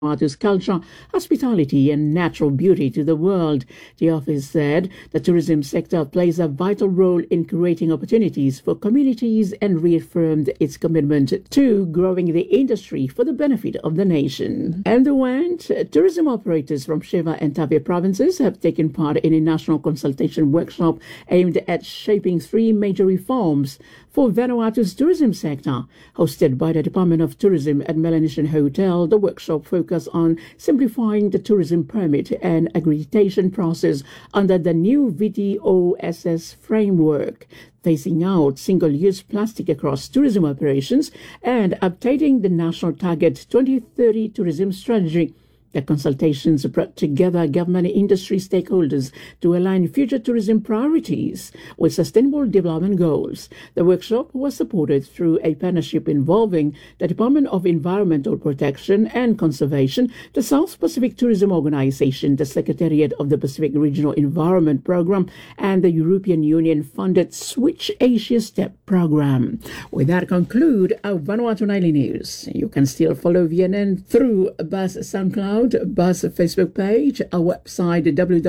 Vanuatu's culture, hospitality, and natural beauty to the world. The office said the tourism sector plays a vital role in creating opportunities for communities and reaffirmed its commitment to growing the industry for the benefit of the nation. And the WANT, tourism operators from Sheva and Tavia provinces have taken part in a national consultation workshop aimed at shaping three major reforms for Vanuatu's tourism sector. Hosted by the Department of Tourism at Melanesian Hotel, the workshop focused on simplifying the tourism permit and accreditation process under the new VTOSS framework, phasing out single-use plastic across tourism operations, and updating the National Target 2030 tourism strategy. The consultations brought together government and industry stakeholders to align future tourism priorities with sustainable development goals. The workshop was supported through a partnership involving the Department of Environmental Protection and Conservation, the South Pacific Tourism Organization, the Secretariat of the Pacific Regional Environment Program, and the European Union-funded Switch Asia STEP program. With that, conclude our Vanuatu Nightly News. You can still follow VNN through Buzz SoundCloud, Buzz Facebook page, our website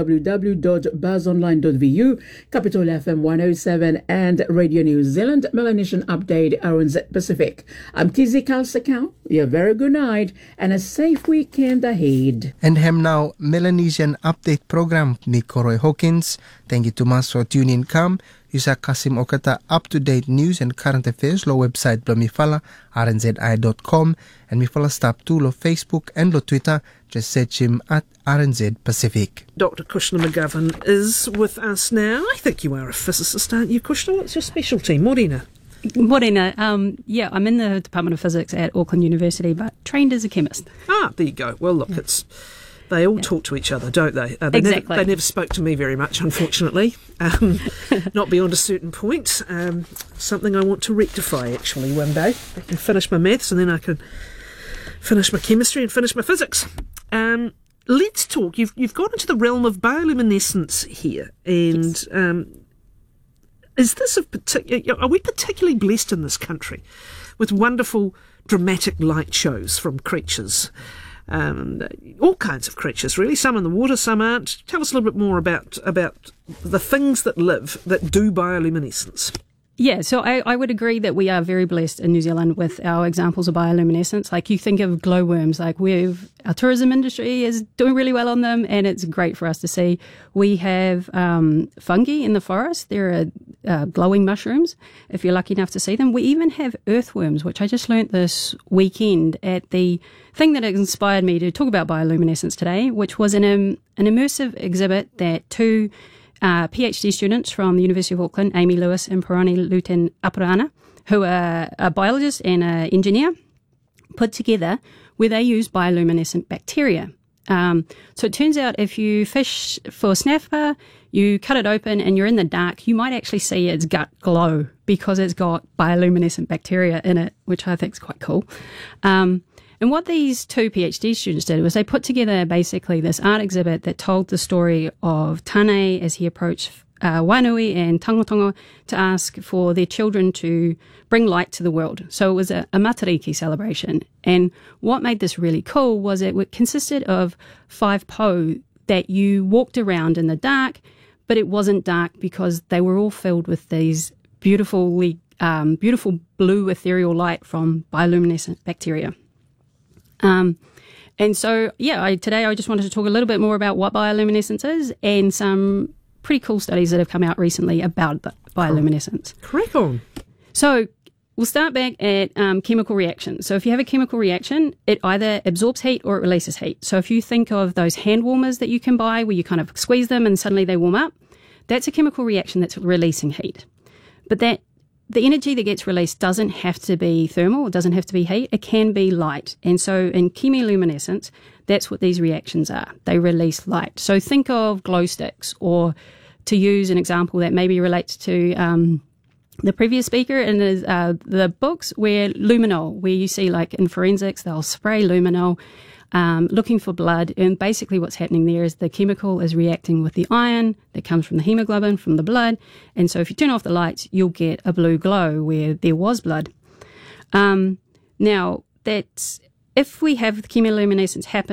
www.buzzonline.vu, Capital FM 107 and Radio New Zealand, Melanesian Update, RNZ Pacific. I'm Tizi Kalsakau. A very good night and a safe weekend ahead. And hem now Melanesian Update program ni Koroi Hawkins. Thank you to mas for tuning in. Come. Yusa Kasim Okata up-to-date news and current affairs lo website blo mifala rnzi.com and mifala stop to lo Facebook and lo Twitter. Just search him at RNZ Pacific. Dr. Kushna McGovern is with us now. I think you are a physicist, aren't you, Kushna? What's your specialty? Morena. Morena. Yeah, I'm in the Department of Physics at Auckland University, but trained as a chemist. Ah, there you go. Well, look, they all talk to each other, don't they? Exactly. They never spoke to me very much, unfortunately. Not beyond a certain point. Something I want to rectify, actually, one day. I can finish my maths and then I can finish my chemistry and finish my physics. Let's talk. You've gone into the realm of bioluminescence here. And is this are we particularly blessed in this country with wonderful dramatic light shows from creatures? All kinds of creatures, really. Some in the water, some aren't. Tell us a little bit more about the things that live, that do bioluminescence. Yeah, so I would agree that we are very blessed in New Zealand with our examples of bioluminescence. Like you think of glowworms, like our tourism industry is doing really well on them, and it's great for us to see. We have fungi in the forest. There are glowing mushrooms, if you're lucky enough to see them. We even have earthworms, which I just learnt this weekend at the thing that inspired me to talk about bioluminescence today, which was an immersive exhibit that two PhD students from the University of Auckland, Amy Lewis and Parani Luten Aparana, who are a biologist and an engineer, put together where they use bioluminescent bacteria. So it turns out if you fish for snapper, you cut it open and you're in the dark, you might actually see its gut glow because it's got bioluminescent bacteria in it, which I think is quite cool. And what these two PhD students did was they put together basically this art exhibit that told the story of Tane as he approached Wainui and Tangotongo to ask for their children to bring light to the world. So it was a Matariki celebration. And what made this really cool was it consisted of 5 po that you walked around in the dark, but it wasn't dark because they were all filled with these beautiful blue ethereal light from bioluminescent bacteria. And so, today I just wanted to talk a little bit more about what bioluminescence is and some pretty cool studies that have come out recently about bioluminescence. Crack on. So we'll start back at chemical reactions. So if you have a chemical reaction, it either absorbs heat or it releases heat. So if you think of those hand warmers that you can buy where you kind of squeeze them and suddenly they warm up, that's a chemical reaction that's releasing heat. But the energy that gets released doesn't have to be thermal, it doesn't have to be heat, it can be light. And so in chemiluminescence, that's what these reactions are. They release light. So think of glow sticks, or to use an example that maybe relates to the previous speaker in the books, where luminol, where you see like in forensics, they'll spray luminol looking for blood. And basically what's happening there is the chemical is reacting with the iron that comes from the hemoglobin, from the blood. And so if you turn off the lights, you'll get a blue glow where there was blood. Now, that's if we have chemiluminescence happen